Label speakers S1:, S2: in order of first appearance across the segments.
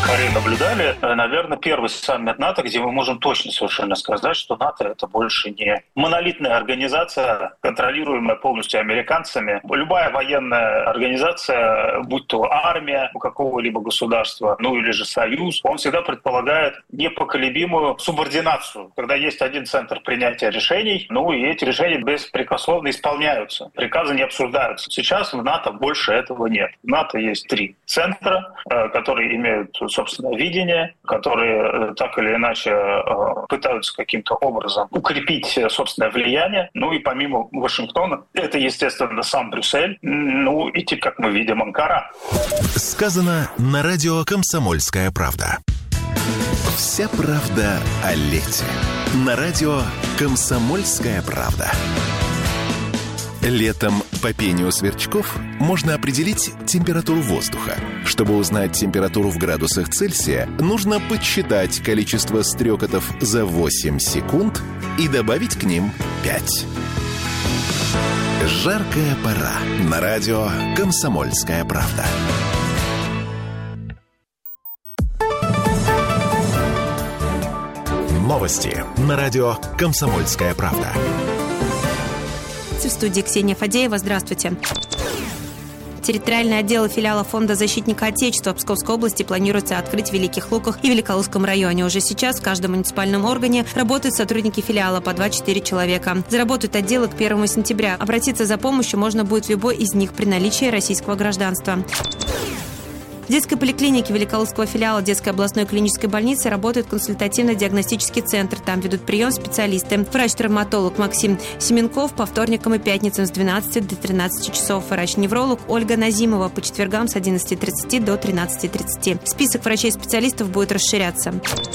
S1: Скорее наблюдали, наверное, первый саммит НАТО, где мы можем точно совершенно сказать, что НАТО — это больше не монолитная организация, контролируемая полностью американцами. Любая военная организация, будь то армия у какого-либо государства, ну или же союз, он всегда предполагает непоколебимую субординацию, когда есть один центр принятия решений, ну и эти решения беспрекословно исполняются, приказы не обсуждаются. Сейчас в НАТО больше этого нет. В НАТО есть 3 центра, которые имеют, собственно, видение, которые так или иначе пытаются каким-то образом укрепить собственное влияние. Ну и помимо Вашингтона, это, естественно, сам Брюссель, ну и, как мы видим, Анкара.
S2: Сказано на радио «Комсомольская правда». Вся правда о лете. На радио «Комсомольская правда». Летом по пению сверчков можно определить температуру воздуха. Чтобы узнать температуру в градусах Цельсия, нужно подсчитать количество стрекотов за 8 секунд и добавить к ним 5. Жаркая пора. На радио «Комсомольская правда». Новости на радио «Комсомольская правда».
S3: В студии Ксения Фадеева. Здравствуйте. Территориальные отделы филиала Фонда защитника Отечества Псковской области планируется открыть в Великих Луках и Великолукском районе. Уже сейчас в каждом муниципальном органе работают сотрудники филиала по 2-4 человека. Заработают отделы к 1 сентября. Обратиться за помощью можно будет в любой из них при наличии российского гражданства. В детской поликлинике Великолукского филиала детской областной клинической больницы работает консультативно-диагностический центр. Там ведут прием специалисты. Врач-травматолог Максим Семенков по вторникам и пятницам с 12 до 13 часов. Врач-невролог Ольга Назимова по четвергам с 11:30 до 13:30. Список врачей-специалистов будет расширяться.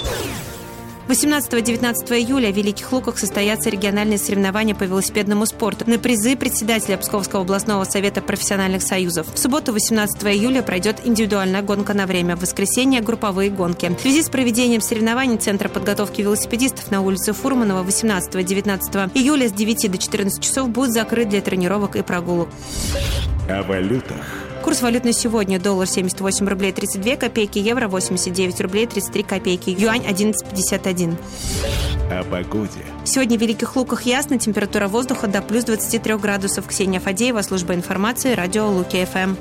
S3: 18-19 июля в Великих Луках состоятся региональные соревнования по велосипедному спорту на призы председателя Псковского областного совета профессиональных союзов. В субботу, 18 июля, пройдет индивидуальная гонка на время. В воскресенье – групповые гонки. В связи с проведением соревнований Центра подготовки велосипедистов на улице Фурманова 18-19 июля с 9 до 14 часов будет закрыт для тренировок и прогулок.
S2: О валютах.
S3: Курс валют на сегодня: доллар 78 рублей 32 копейки, евро 89 рублей 33 копейки, юань 11,51.
S2: О погоде.
S3: Сегодня в Великих Луках ясно, температура воздуха до плюс 23 градусов. Ксения Фадеева, служба информации, радио Луки ФМ.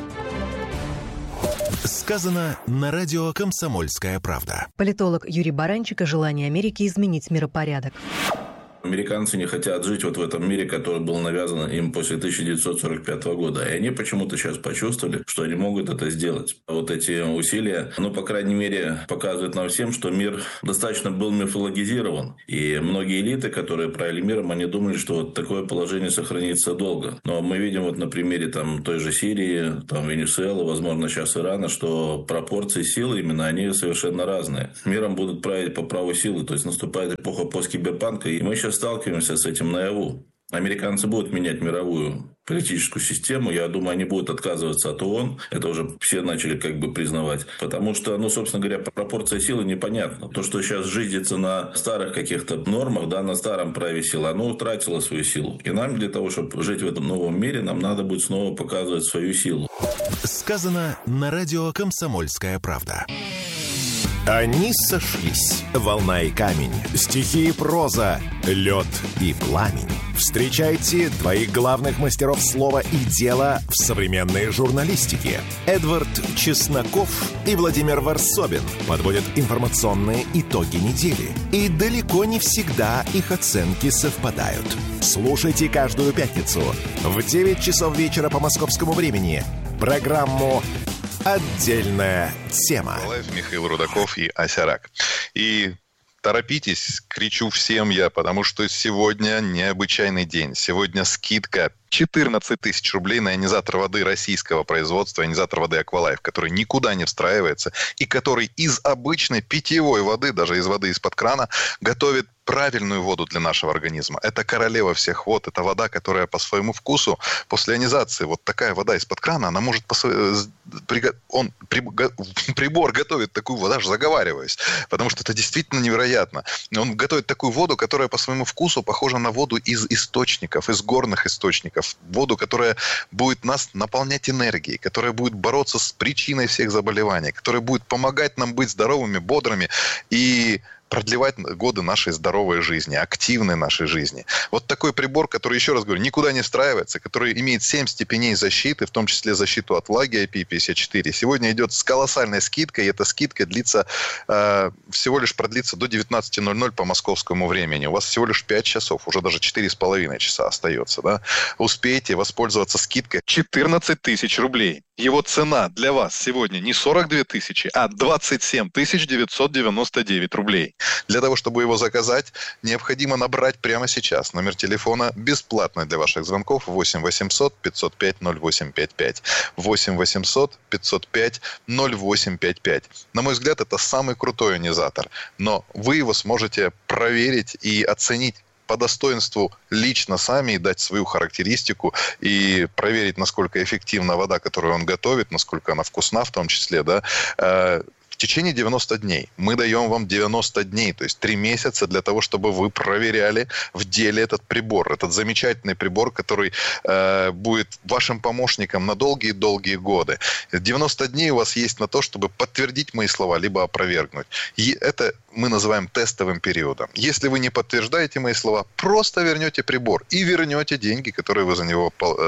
S2: Сказано на радио «Комсомольская правда».
S4: Политолог Юрий Баранчик о желании Америки изменить миропорядок.
S5: Американцы не хотят жить вот в этом мире, который был навязан им после 1945 года. И они почему-то сейчас почувствовали, что они могут это сделать. Вот эти усилия, по крайней мере, показывают нам всем, что мир достаточно был мифологизирован. И многие элиты, которые правили миром, они думали, что вот такое положение сохранится долго. Но мы видим вот на примере той же Сирии, Венесуэлы, возможно, сейчас Ирана, что пропорции силы именно, они совершенно разные. Миром будут править по праву силы. То есть наступает эпоха посткиберпанка, и мы сейчас сталкиваемся с этим наяву. Американцы будут менять мировую политическую систему. Я думаю, они будут отказываться от ООН. Это уже все начали признавать. Потому что, собственно говоря, пропорция силы непонятна. То, что сейчас жизнится на старых каких-то нормах, на старом праве силы, оно утратило свою силу. И нам для того, чтобы жить в этом новом мире, нам надо будет снова показывать свою силу.
S2: Сказано на радио «Комсомольская правда». Они сошлись. Волна и камень, стихи и проза, лед и пламень. Встречайте двоих главных мастеров слова и дела в современной журналистике. Эдвард Чесноков и Владимир Варсобин подводят информационные итоги недели. И далеко не всегда их оценки совпадают. Слушайте каждую пятницу в 9 часов вечера по московскому времени программу «Отдельная тема».
S6: Михаил Рудаков и Асярак. И торопитесь, кричу всем я, потому что сегодня необычайный день. Сегодня скидка 14 тысяч рублей на ионизатор воды российского производства, ионизатор воды «Аквалайф», который никуда не встраивается и который из обычной питьевой воды, даже из воды из-под крана, готовит правильную воду для нашего организма. Это королева всех вод. Это вода, которая по своему вкусу после ионизации, вот такая вода из-под крана, она может прибор готовит такую воду, аж заговариваюсь, потому что это действительно невероятно. Он готовит такую воду, которая по своему вкусу похожа на воду из источников, из горных источников. воду, которая будет нас наполнять энергией, которая будет бороться с причиной всех заболеваний, которая будет помогать нам быть здоровыми, бодрыми и продлевать годы нашей здоровой жизни, активной нашей жизни. Вот такой прибор, который, еще раз говорю, никуда не встраивается, который имеет 7 степеней защиты, в том числе защиту от влаги IP54, сегодня идет с колоссальной скидкой, и эта скидка длится, всего лишь продлится до 19:00 по московскому времени. У вас всего лишь 5 часов, уже даже 4,5 часа остается. Да? Успейте воспользоваться скидкой 14 тысяч рублей. Его цена для вас сегодня не 42 тысячи, а 27 999 рублей. Для того, чтобы его заказать, необходимо набрать прямо сейчас номер телефона бесплатный для ваших звонков 8 800 505 0855. 8 800 505 0855. На мой взгляд, это самый крутой ионизатор, но вы его сможете проверить и оценить по достоинству лично сами и дать свою характеристику и проверить, насколько эффективна вода, которую он готовит, насколько она вкусна в том числе, да, в течение 90 дней. Мы даем вам 90 дней, то есть 3 месяца для того, чтобы вы проверяли в деле этот прибор. Этот замечательный прибор, который будет вашим помощником на долгие-долгие годы. 90 дней у вас есть на то, чтобы подтвердить мои слова, либо опровергнуть. И это мы называем тестовым периодом. Если вы не подтверждаете мои слова, просто вернете прибор и вернете деньги, которые вы за него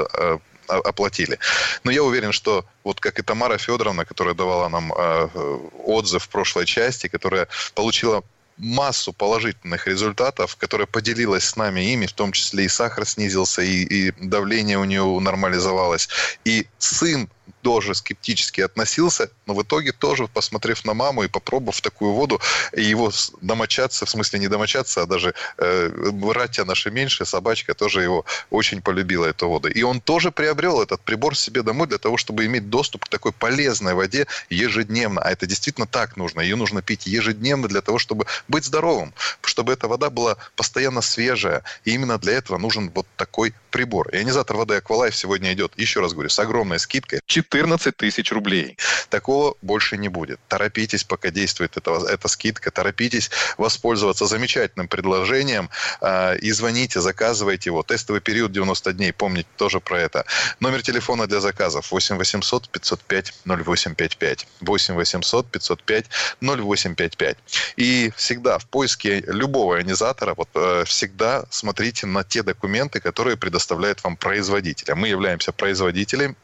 S6: оплатили. Но я уверен, что вот как и Тамара Федоровна, которая давала нам отзыв в прошлой части, которая получила массу положительных результатов, которая поделилась с нами ими, в том числе и сахар снизился, и давление у нее нормализовалось, и сын тоже скептически относился, но в итоге тоже, посмотрев на маму и попробовав такую воду, и его домочадцы, в смысле не домочадцы, а даже братья наши меньшие, собачка тоже его очень полюбила, эту воду. И он тоже приобрел этот прибор себе домой для того, чтобы иметь доступ к такой полезной воде ежедневно. А это действительно так нужно. Ее нужно пить ежедневно для того, чтобы быть здоровым, чтобы эта вода была постоянно свежая. И именно для этого нужен вот такой прибор. Ионизатор воды Aqualife сегодня идет, еще раз говорю, с огромной скидкой 14 тысяч рублей. Такого больше не будет. Торопитесь, пока действует эта скидка. Торопитесь воспользоваться замечательным предложением. И звоните, заказывайте его. Тестовый период 90 дней. Помните тоже про это. Номер телефона для заказов 8 800 505 0855. 8 800 505 0855. И всегда в поиске любого ионизатора всегда смотрите на те документы, которые предоставляет вам производитель. Мы являемся производителем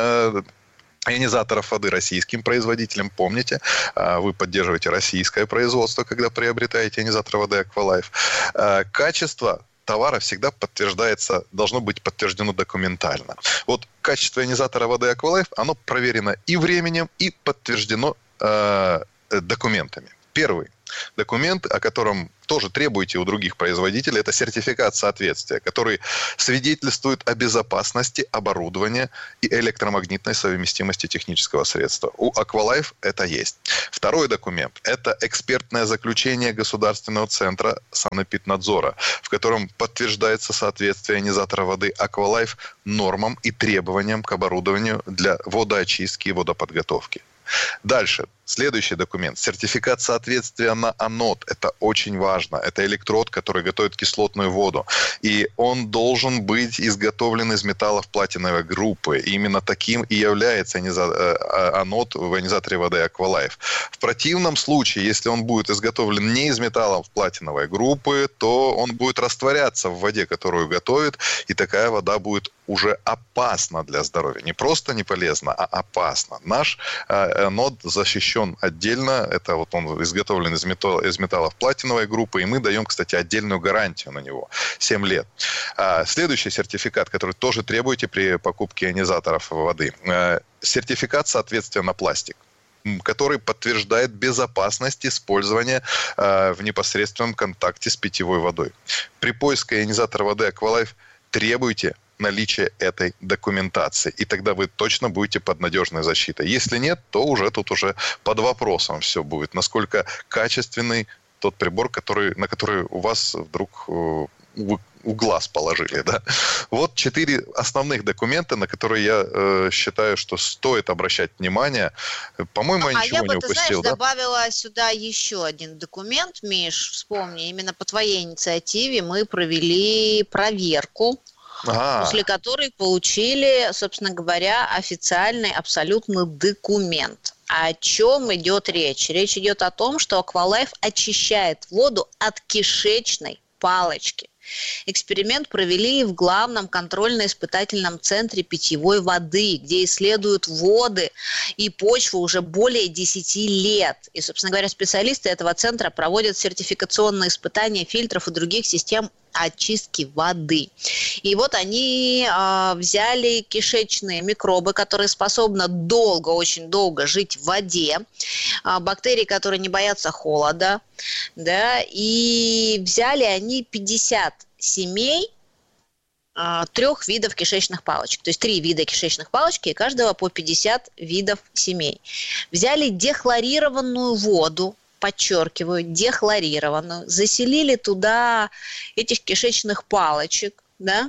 S6: ионизаторов воды, российским производителем. Помните, вы поддерживаете российское производство, когда приобретаете ионизатор воды Aqualife. Качество товара всегда подтверждается, должно быть подтверждено документально. Вот качество ионизатора воды Aqualife, оно проверено и временем, и подтверждено документами. Первый документ, о котором тоже требуете у других производителей, это сертификат соответствия, который свидетельствует о безопасности оборудования и электромагнитной совместимости технического средства. У Aqualife это есть. Второй документ – это экспертное заключение Государственного центра санэпиднадзора, в котором подтверждается соответствие ионизатора воды Aqualife нормам и требованиям к оборудованию для водоочистки и водоподготовки. Дальше. Следующий документ. Сертификат соответствия на анод. Это очень важно. Это электрод, который готовит кислотную воду. И он должен быть изготовлен из металлов платиновой группы. И именно таким и является анод в ионизаторе воды Aqualife. В противном случае, если он будет изготовлен не из металлов платиновой группы, то он будет растворяться в воде, которую готовит. И такая вода будет уже опасна для здоровья. Не просто не полезна, а опасна. Наш анод защищен отдельно. Это вот он изготовлен из металлов платиновой группы, и мы даем, кстати, отдельную гарантию на него. 7 лет. Следующий сертификат, который тоже требуете при покупке ионизаторов воды. Сертификат соответствия на пластик, который подтверждает безопасность использования в непосредственном контакте с питьевой водой. При поиске ионизатора воды Aqualife требуйте наличие этой документации. И тогда вы точно будете под надежной защитой. Если нет, то уже тут уже под вопросом все будет. Насколько качественный тот прибор, на который у вас вдруг у глаз положили. Да? Вот 4 основных документа, на которые я считаю, что стоит обращать внимание. По-моему, я ничего не упустил.
S7: Знаешь, добавила сюда еще один документ, Миш, вспомни, именно по твоей инициативе мы провели проверку после которой получили, собственно говоря, официальный абсолютно документ. О чем идет речь? Речь идет о том, что Аквалайф очищает воду от кишечной палочки. Эксперимент провели в главном контрольно-испытательном центре питьевой воды, где исследуют воды и почву уже более 10 лет. И, собственно говоря, специалисты этого центра проводят сертификационные испытания фильтров и других систем очистки воды. И вот они взяли кишечные микробы, которые способны долго, очень долго жить в воде, бактерии, которые не боятся холода, да, и взяли они 50 семей 3 видов кишечных палочек. То есть 3 вида кишечных палочки, и каждого по 50 видов семей. Взяли дехлорированную воду, подчеркиваю, дехлорированную, заселили туда этих кишечных палочек, да,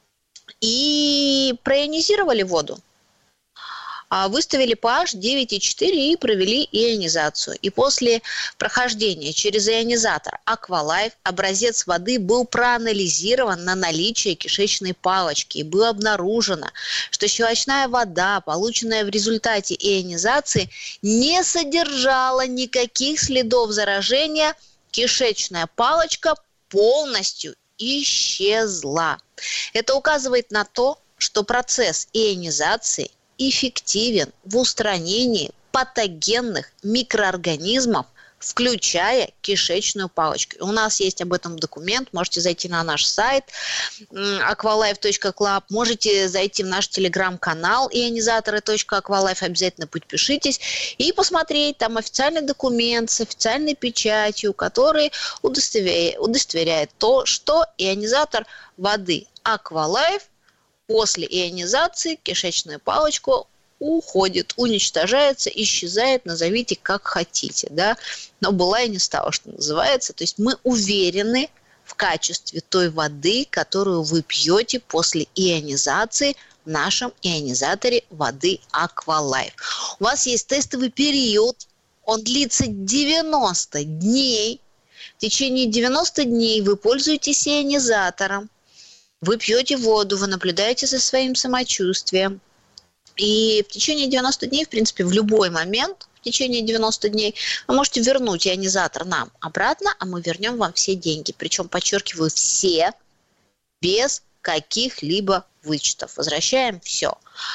S7: и проионизировали воду. Выставили pH 9,4 и провели ионизацию. И после прохождения через ионизатор Аквалайф образец воды был проанализирован на наличие кишечной палочки. И было обнаружено, что щелочная вода, полученная в результате ионизации, не содержала никаких следов заражения. Кишечная палочка полностью исчезла. Это указывает на то, что процесс ионизации эффективен в устранении патогенных микроорганизмов, включая кишечную палочку. У нас есть об этом документ, можете зайти на наш сайт aqualife.club, можете зайти в наш телеграм-канал ионизаторы.aqualife, обязательно подпишитесь и посмотреть, там официальный документ с официальной печатью, который удостоверяет то, что ионизатор воды Aqualife после ионизации кишечная палочка уходит, уничтожается, исчезает, назовите как хотите, да, но была и не стала, что называется. То есть мы уверены в качестве той воды, которую вы пьете после ионизации в нашем ионизаторе воды Aqualife. У вас есть тестовый период, он длится 90 дней. В течение 90 дней вы пользуетесь ионизатором. Вы пьете воду, вы наблюдаете за своим самочувствием. И в течение 90 дней, в принципе, в любой момент, в течение 90 дней, вы можете вернуть ионизатор нам обратно, а мы вернем вам все деньги. Причем, подчеркиваю, все, без каких-либо вычетов. Возвращаем все.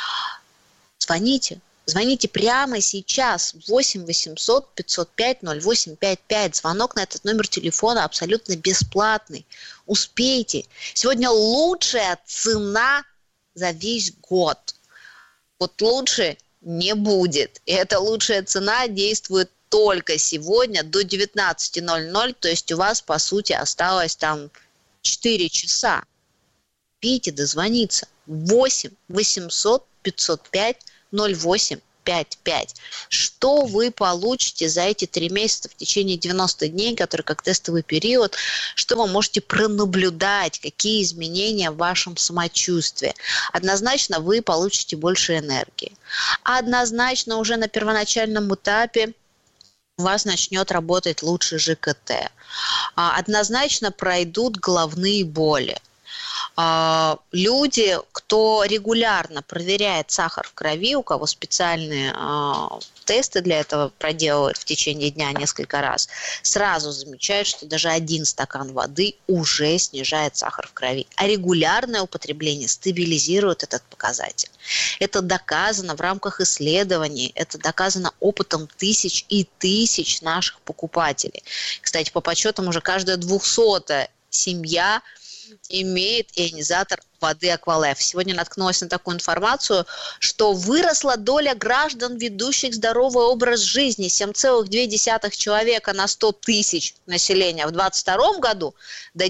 S7: Звоните. Звоните прямо сейчас 8 800 505 0855. Звонок на этот номер телефона абсолютно бесплатный. Успейте. Сегодня лучшая цена за весь год. Вот лучше не будет. И эта лучшая цена действует только сегодня до 19:00. То есть у вас, по сути, осталось там 4 часа. Успейте дозвониться. 8 800 505 0855. Что вы получите за эти 3 месяца в течение 90 дней, которые как тестовый период, что вы можете пронаблюдать, какие изменения в вашем самочувствии. Однозначно вы получите больше энергии. Однозначно уже на первоначальном этапе у вас начнет работать лучше ЖКТ. Однозначно пройдут головные боли. Люди, кто регулярно проверяет сахар в крови, у кого специальные тесты для этого проделывают в течение дня несколько раз, сразу замечают, что даже 1 стакан воды уже снижает сахар в крови. А регулярное употребление стабилизирует этот показатель. Это доказано в рамках исследований, это доказано опытом тысяч и тысяч наших покупателей. Кстати, по подсчетам уже каждая 200-я семья имеет ионизатор воды Aqualife. Сегодня наткнулась на такую информацию, что выросла доля граждан, ведущих здоровый образ жизни, 7,2 человека на 100 тысяч населения в 2022 году до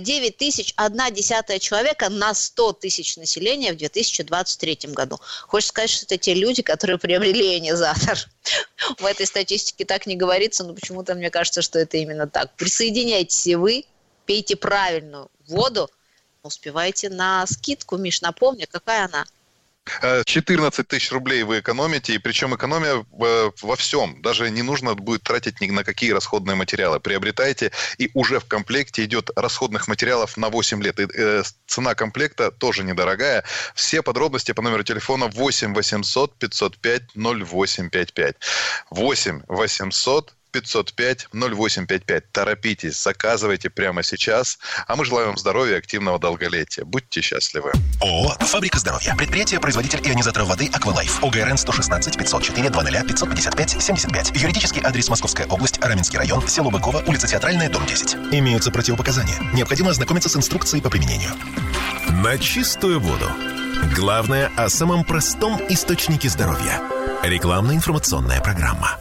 S7: 9,1 человека на 100 тысяч населения в 2023 году. Хочется сказать, что это те люди, которые приобрели ионизатор. В этой статистике так не говорится, но почему-то мне кажется, что это именно так. Присоединяйтесь и вы, пейте правильную воду, успевайте на скидку. Миш, напомни, какая она?
S6: 14 тысяч рублей вы экономите, и причем экономия во всем. Даже не нужно будет тратить ни на какие расходные материалы. Приобретайте, и уже в комплекте идет расходных материалов на 8 лет. И цена комплекта тоже недорогая. Все подробности по номеру телефона 8 800 505 0855. 8 800 505 0855. Торопитесь, заказывайте прямо сейчас. А мы желаем вам здоровья и активного долголетия. Будьте счастливы.
S2: ООО «Фабрика здоровья». Предприятие-производитель ионизаторов воды «Аквалайф». ОГРН 116 504 00 555 75. Юридический адрес: Московская область, Раменский район, село Быково, улица Театральная, дом 10. Имеются противопоказания. Необходимо ознакомиться с инструкцией по применению. На чистую воду. Главное о самом простом источнике здоровья. Рекламно-информационная программа.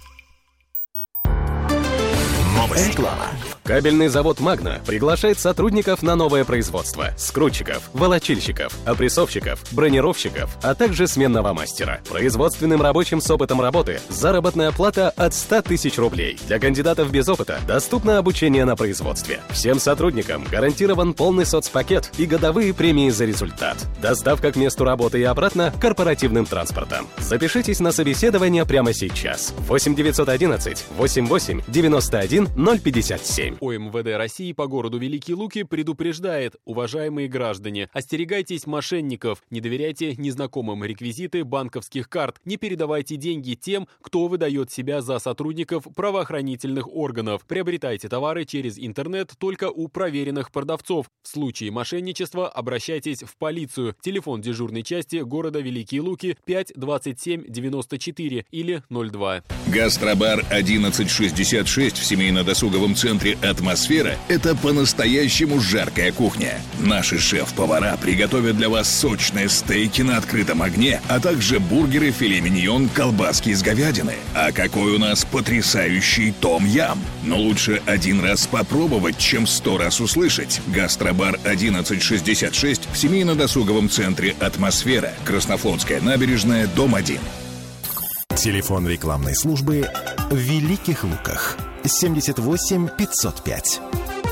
S2: Реклама.
S8: Кабельный завод «Магна» приглашает сотрудников на новое производство: скрутчиков, волочильщиков, опрессовщиков, бронировщиков, а также сменного мастера. Производственным рабочим с опытом работы заработная плата от 100 тысяч рублей. Для кандидатов без опыта доступно обучение на производстве. Всем сотрудникам гарантирован полный соцпакет и годовые премии за результат. Доставка к месту работы и обратно корпоративным транспортом. Запишитесь на собеседование прямо сейчас. 8 911 88 91 057.
S9: ОМВД России по городу Великие Луки предупреждает: уважаемые граждане, остерегайтесь мошенников, не доверяйте незнакомым реквизиты банковских карт, не передавайте деньги тем, кто выдает себя за сотрудников правоохранительных органов. Приобретайте товары через интернет только у проверенных продавцов. В случае мошенничества обращайтесь в полицию. Телефон дежурной части города Великие Луки 5 27 94 или 02.
S10: Гастробар 1166 в семейно-досуговом центре «Атмосфера» — это по-настоящему жаркая кухня. Наши шеф-повара приготовят для вас сочные стейки на открытом огне, а также бургеры, филе миньон, колбаски из говядины. А какой у нас потрясающий том-ям! Но лучше один раз попробовать, чем 100 раз услышать. Гастробар 1166 в семейно-досуговом центре «Атмосфера», Краснофлотская набережная, дом 1.
S2: Телефон рекламной службы в Великих Луках 78 505.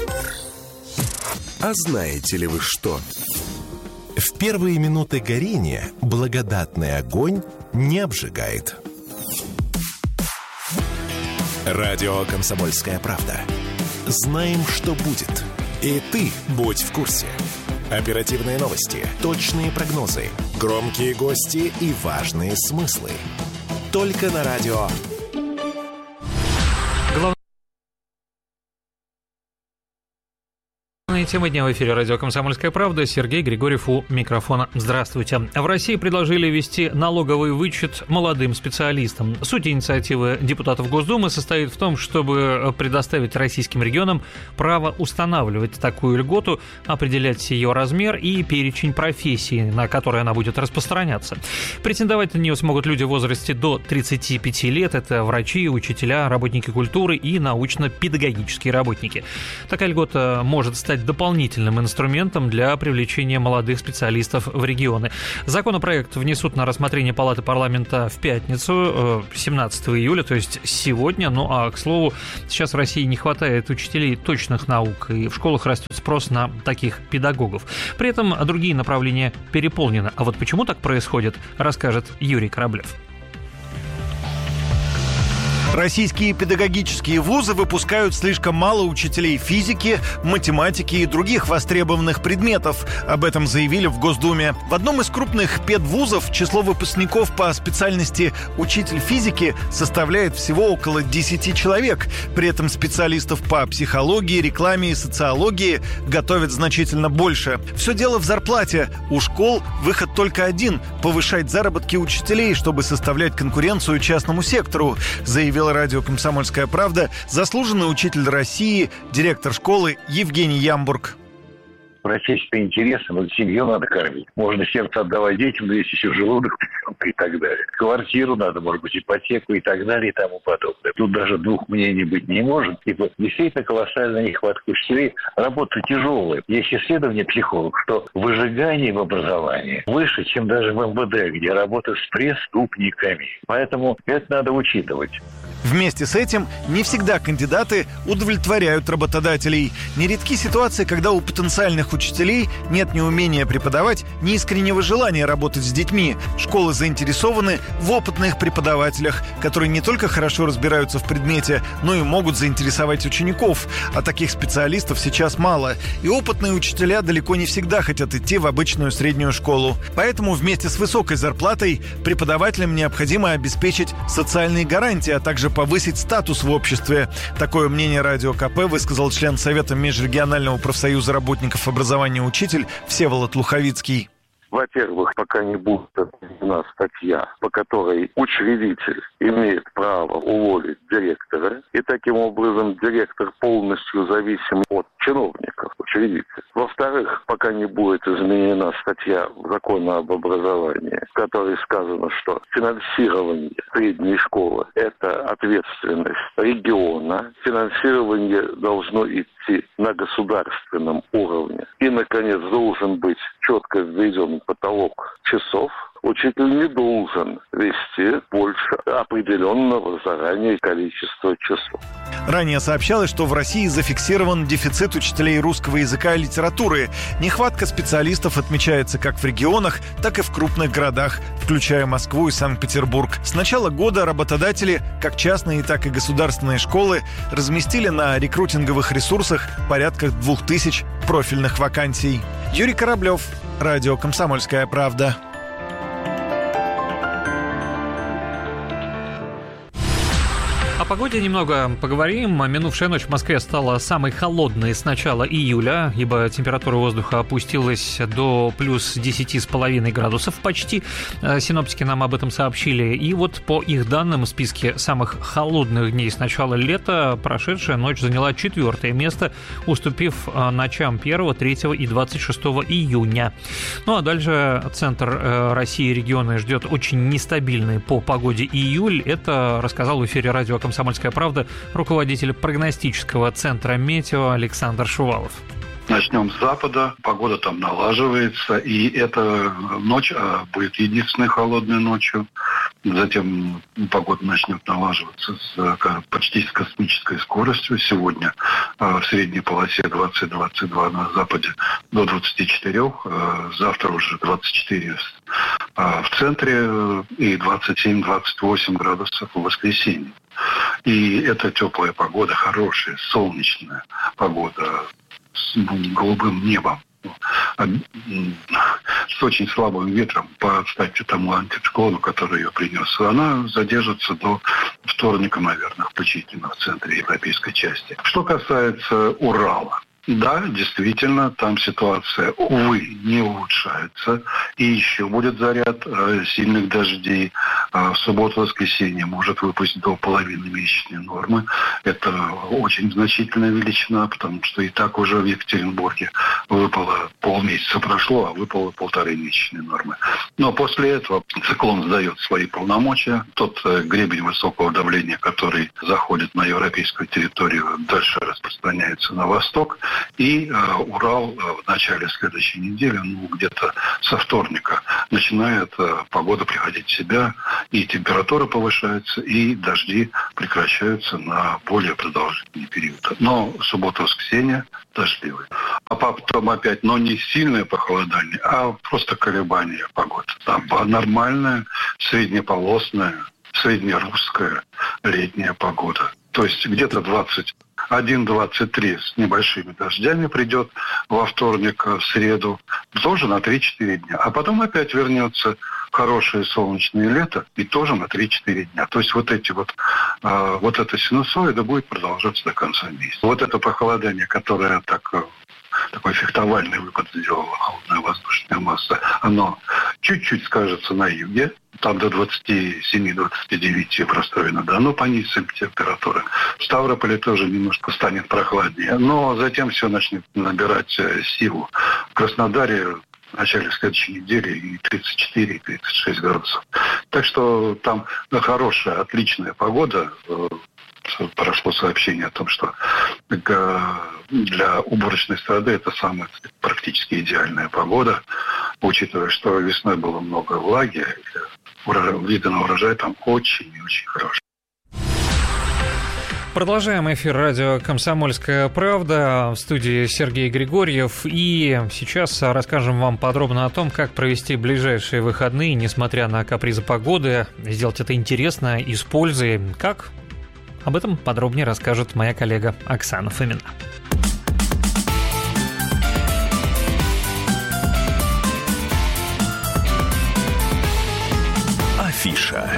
S2: А знаете ли вы что? В первые минуты горения благодатный огонь не обжигает. Радио «Комсомольская правда». Знаем, что будет. И ты будь в курсе. Оперативные новости, точные прогнозы, громкие гости и важные смыслы. Только на радио.
S11: Тема дня в эфире радио «Комсомольская правда». Сергей Григорьев у микрофона. Здравствуйте. В России предложили ввести налоговый вычет молодым специалистам. Суть инициативы депутатов Госдумы состоит в том, чтобы предоставить российским регионам право устанавливать такую льготу, определять ее размер и перечень профессий, на которые она будет распространяться. Претендовать на нее смогут люди в возрасте до 35 лет. Это врачи, учителя, работники культуры и научно-педагогические работники. Такая льгота может стать дополнительным инструментом для привлечения молодых специалистов в регионы. Законопроект внесут на рассмотрение Палаты парламента в пятницу, 17 июля, то есть сегодня. Ну а, к слову, сейчас в России не хватает учителей точных наук, и в школах растет спрос на таких педагогов. При этом другие направления переполнены. А вот почему так происходит, расскажет Юрий Кораблев.
S12: Российские педагогические вузы выпускают слишком мало учителей физики, математики и других востребованных предметов. Об этом заявили в Госдуме. В одном из крупных педвузов число выпускников по специальности учитель физики составляет всего около 10 человек. При этом специалистов по психологии, рекламе и социологии готовят значительно больше. Все дело в зарплате. У школ выход только один – повышать заработки учителей, чтобы составлять конкуренцию частному сектору, заявил радио «Комсомольская правда» заслуженный учитель России, директор школы Евгений Ямбург.
S13: Профессия интересна, но семью надо кормить. Можно сердце отдавать детям, но есть еще желудок и так далее. Квартиру надо, может быть, ипотеку и так далее и тому подобное. Тут даже двух мнений быть не может. И действительно колоссальная нехватка учителей. Работа тяжелая. Есть исследование психологов, что выжигание в образовании выше, чем даже в МВД, где работа с преступниками. Поэтому это надо учитывать.
S12: Вместе с этим не всегда кандидаты удовлетворяют работодателей. Нередки ситуации, когда у потенциальных опытных учителей нет ни умения преподавать, ни искреннего желания работать с детьми. Школы заинтересованы в опытных преподавателях, которые не только хорошо разбираются в предмете, но и могут заинтересовать учеников. А таких специалистов сейчас мало. И опытные учителя далеко не всегда хотят идти в обычную среднюю школу. Поэтому вместе с высокой зарплатой преподавателям необходимо обеспечить социальные гарантии, а также повысить статус в обществе. Такое мнение Радио КП высказал член Совета Межрегионального профсоюза работников образования «Учитель» Всеволод Луховицкий.
S14: Во-первых, пока не будет отменена статья, по которой учредитель имеет право уволить директора, и таким образом директор полностью зависим от чиновников, учредителя. Во-вторых, пока не будет изменена статья закона об образовании, в которой сказано, что финансирование средней школы – это ответственность региона, финансирование должно идти на государственном уровне. И, наконец, должен быть четко введен потолок часов. Учитель не должен вести больше определенного заранее количества часов.
S12: Ранее сообщалось, что в России зафиксирован дефицит учителей русского языка и литературы. Нехватка специалистов отмечается как в регионах, так и в крупных городах, включая Москву и Санкт-Петербург. С начала года работодатели, как частные, так и государственные школы, разместили на рекрутинговых ресурсах порядка 2000 профильных вакансий. Юрий Кораблев, Радио «Комсомольская правда».
S11: О погоде немного поговорим. Минувшая ночь в Москве стала самой холодной с начала июля, ибо температура воздуха опустилась до плюс 10,5 градусов почти. Синоптики нам об этом сообщили. И вот по их данным в списке самых холодных дней с начала лета прошедшая ночь заняла 4-е место, уступив ночам 1, 3 и 26 июня. Ну а дальше центр России и регионы ждет очень нестабильный по погоде июль. Это рассказал в эфире радио «Комсомольская правда» руководитель прогностического центра «Метео» Александр Шувалов.
S15: Начнем с запада, погода там налаживается, и эта ночь будет единственной холодной ночью. Затем погода начнет налаживаться почти с космической скоростью. Сегодня в средней полосе 20-22 на западе до 24, завтра уже 24 в центре и 27-28 градусов в воскресенье. И это теплая погода, хорошая, солнечная погода, с голубым небом, с очень слабым ветром, по кстати, тому антициклону, который ее принес. Она задержится до вторника, наверное, включительно в центре европейской части. Что касается Урала. Да, действительно, там ситуация, увы, не улучшается. И еще будет заряд сильных дождей. В субботу-воскресенье может выпасть до половины месячной нормы. Это очень значительная величина, потому что и так уже в Екатеринбурге выпало полмесяца прошло, а выпало 1,5 месячной нормы. Но после этого циклон сдает свои полномочия. Тот гребень высокого давления, который заходит на европейскую территорию, дальше распространяется на восток. И Урал в начале следующей недели, где-то со вторника, начинает погода приходить в себя, и температура повышается, и дожди прекращаются на более продолжительный период. Но суббота-воскресенье дождливые. А потом опять, но не сильное похолодание, а просто колебание погоды. Там нормальная, среднеполосная, среднерусская летняя погода. То есть где-то 21-23 с небольшими дождями придет во вторник, в среду, тоже на 3-4 дня. А потом опять вернется хорошее солнечное лето и тоже на 3-4 дня. То есть вот эта синусоида будет продолжаться до конца месяца. Вот это похолодание, которое такой фехтовальный выпад сделала холодная воздушная масса, оно чуть-чуть скажется на юге, там до 27-29 в Ростове-на-Дону понизится температура. В Ставрополе тоже немножко станет прохладнее, но затем все начнет набирать силу. В Краснодаре в начале следующей недели и 34, и 36 градусов. Так что там хорошая, отличная погода. Прошло сообщение о том, что для уборочной страды это самая практически идеальная погода, учитывая, что весной было много влаги, виды на урожай там очень и очень хорошие.
S11: Продолжаем эфир радио «Комсомольская правда». В студии Сергей Григорьев. И сейчас расскажем вам подробно о том, как провести ближайшие выходные, несмотря на капризы погоды. Сделать это интересно и с пользой. Как? Об этом подробнее расскажет моя коллега Оксана Фомина.
S2: Афиша.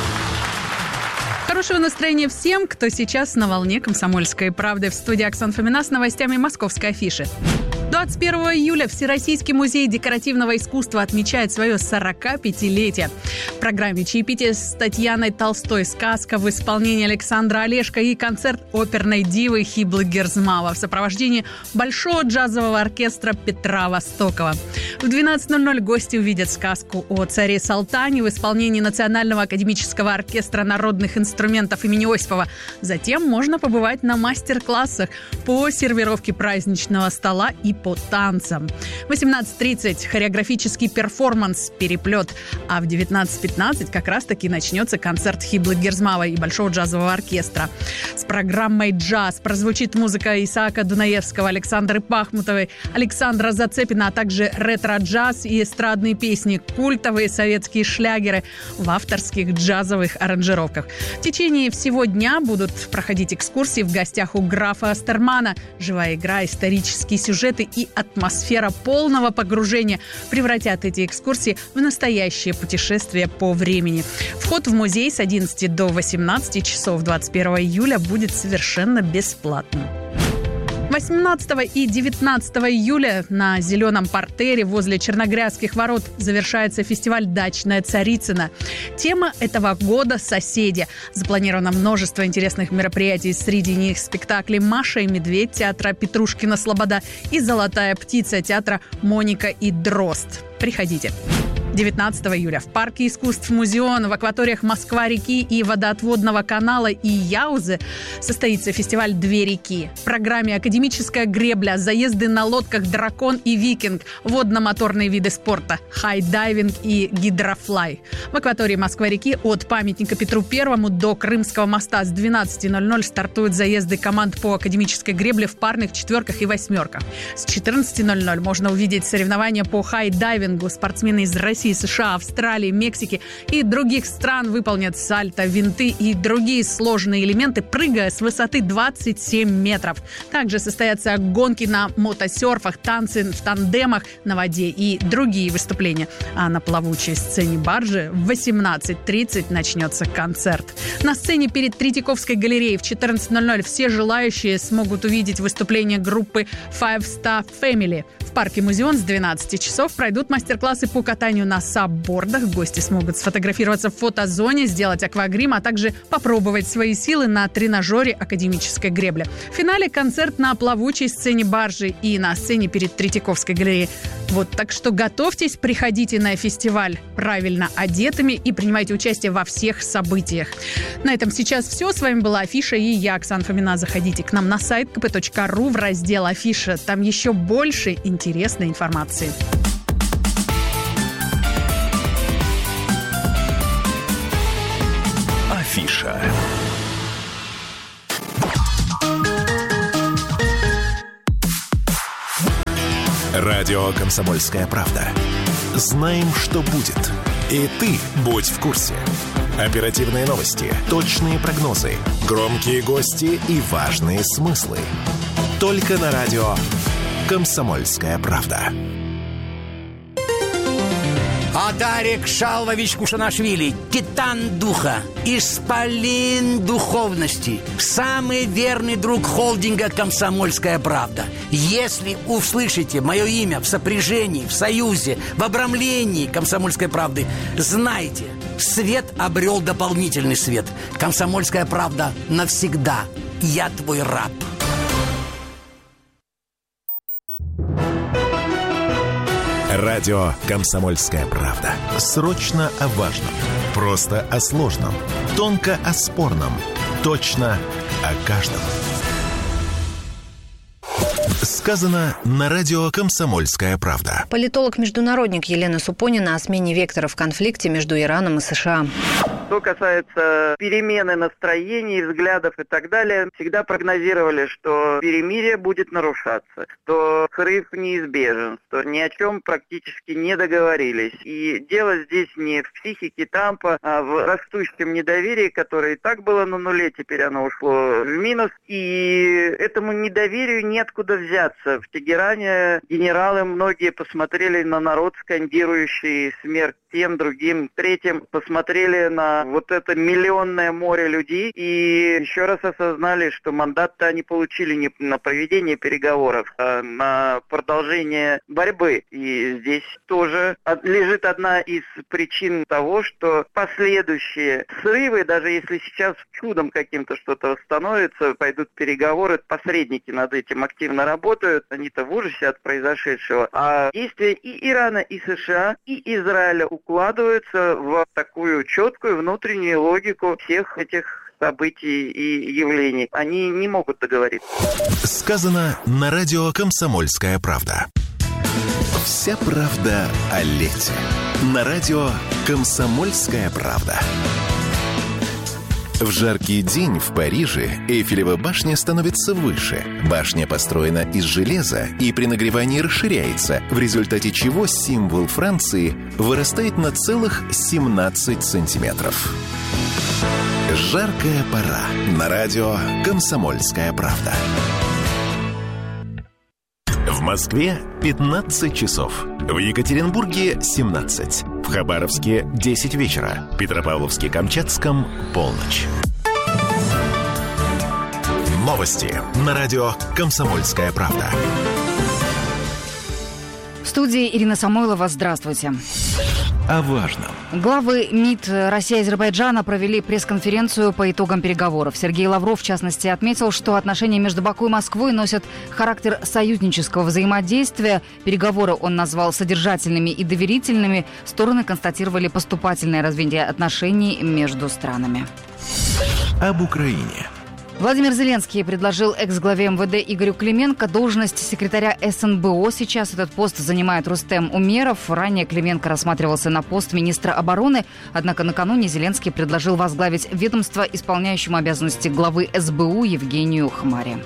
S16: Хорошего настроения всем, кто сейчас на волне «Комсомольской правды». В студии Оксана Фомина с новостями московской афиши. 21 июля Всероссийский музей декоративного искусства отмечает свое 45-летие. В программе чаепитие с Татьяной Толстой, сказка в исполнении Александра Олешко и концерт оперной дивы Хиблы Герзмава в сопровождении Большого джазового оркестра Петра Востокова. В 12:00 гости увидят сказку о царе Салтане в исполнении Национального академического оркестра народных инструментов имени Осипова. Затем можно побывать на мастер-классах по сервировке праздничного стола и по танцам. В 18:30 хореографический перформанс «Переплет», а в 19:15 как раз-таки начнется концерт Хиблы Герзмава и Большого джазового оркестра. С программой «Джаз» прозвучит музыка Исаака Дунаевского, Александры Пахмутовой, Александра Зацепина, а также ретро-джаз и эстрадные песни, культовые советские шлягеры в авторских джазовых аранжировках. В течение всего дня будут проходить экскурсии в гостях у графа Астермана. Живая игра, исторические сюжеты и атмосфера полного погружения превратят эти экскурсии в настоящее путешествие по времени. Вход в музей с 11 до 18 часов 21 июля будет совершенно бесплатным. 18 и 19 июля на Зеленом партере возле Черногрязских ворот завершается фестиваль «Дачная Царицына». Тема этого года – «Соседи». Запланировано множество интересных мероприятий. Среди них спектакли «Маша и медведь» театра Петрушкина «Слобода» и «Золотая птица» театра «Моника и Дрозд». Приходите. 19 июля в Парке искусств «Музеон» в акваториях Москва-реки и водоотводного канала и Яузы состоится фестиваль «Две реки». В программе академическая гребля, заезды на лодках «Дракон» и «Викинг», водно-моторные виды спорта, хайдайвинг и гидрофлай. В акватории Москва-реки от памятника Петру Первому до Крымского моста с 12:00 стартуют заезды команд по академической гребле в парных, четверках и восьмерках. С 14:00 можно увидеть соревнования по хайдайвингу. Спортсмены из России, США, Австралии, Мексики и других стран выполнят сальто, винты и другие сложные элементы, прыгая с высоты 27 метров. Также состоятся гонки на мотосерфах, танцы в тандемах на воде и другие выступления. А на плавучей сцене баржи в 18:30 начнется концерт. На сцене перед Третьяковской галереей в 14:00 все желающие смогут увидеть выступление группы Five Star Family. В парке «Музеон» с 12 часов пройдут мастер-классы по катанию на саббордах. Гости смогут сфотографироваться в фотозоне, сделать аквагрим, а также попробовать свои силы на тренажере академической гребли. В финале концерт на плавучей сцене баржи и на сцене перед Третьяковской галереей. Вот, так что готовьтесь, приходите на фестиваль правильно одетыми и принимайте участие во всех событиях. На этом сейчас все. С вами была Афиша и я, Оксана Фомина. Заходите к нам на сайт kp.ru в раздел «Афиша». Там еще больше интересной информации.
S2: Афиша. Радио «Комсомольская правда». Знаем, что будет. И ты будь в курсе. Оперативные новости, точные прогнозы, громкие гости и важные смыслы. Только на радио «Комсомольская правда».
S17: Адарик Шалвович Кушанашвили, титан духа, исполин духовности, самый верный друг холдинга «Комсомольская правда». Если услышите мое имя в сопряжении, в союзе, в обрамлении «Комсомольской правды», знайте, свет обрел дополнительный свет. «Комсомольская правда» навсегда. Я твой раб.
S2: Радио «Комсомольская правда». Срочно о важном. Просто о сложном. Тонко о спорном. Точно о каждом. Сказано на радио «Комсомольская правда».
S3: Политолог-международник Елена Супонина о смене вектора в конфликте между Ираном и США.
S18: Что касается перемены настроений, взглядов и так далее, всегда прогнозировали, что перемирие будет нарушаться, что срыв неизбежен, что ни о чем практически не договорились. И дело здесь не в психике Трампа, а в растущем недоверии, которое и так было на нуле, теперь оно ушло в минус. И этому недоверию неоткуда взяться. В Тегеране генералы многие посмотрели на народ, скандирующий смерть тем, другим, третьим, посмотрели на вот это миллионное море людей и еще раз осознали, что мандат-то они получили не на проведение переговоров, а на продолжение борьбы. И здесь тоже лежит одна из причин того, что последующие срывы, даже если сейчас чудом каким-то что-то восстановится, пойдут переговоры, посредники над этим активно работают, они-то в ужасе от произошедшего. А действия и Ирана, и США, и Израиля укладываются в такую четкую внутреннюю логику всех этих событий и явлений. Они не могут договориться.
S2: Сказано на радио «Комсомольская правда». Вся правда о лете. На радио «Комсомольская правда». В жаркий день в Париже Эйфелева башня становится выше. Башня построена из железа и при нагревании расширяется, в результате чего символ Франции вырастает на целых 17 сантиметров. Жаркая пора. На радио «Комсомольская правда». В Москве 15 часов. В Екатеринбурге 17. В Хабаровске 10 вечера. В Петропавловске-Камчатском полночь. Новости на радио «Комсомольская правда».
S19: В студии Ирина Самойлова. Здравствуйте.
S2: О важном.
S19: Главы МИД России и Азербайджана провели пресс-конференцию по итогам переговоров. Сергей Лавров, в частности, отметил, что отношения между Баку и Москвой носят характер союзнического взаимодействия. Переговоры он назвал содержательными и доверительными. Стороны констатировали поступательное развитие отношений между странами.
S2: Об Украине.
S19: Владимир Зеленский предложил экс-главе МВД Игорю Клименко должность секретаря СНБО. Сейчас этот пост занимает Рустем Умеров. Ранее Клименко рассматривался на пост министра обороны. Однако накануне Зеленский предложил возглавить ведомство исполняющему обязанности главы СБУ Евгению Хмаре.